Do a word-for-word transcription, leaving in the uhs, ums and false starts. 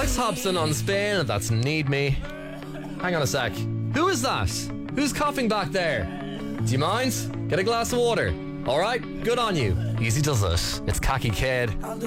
Alex Hobson on Spain, that's Need Me. Hang on a sec. Who is that? Who's coughing back there? Do you mind? Get a glass of water. Alright, good on you. Easy does it. It's Khaki Kid.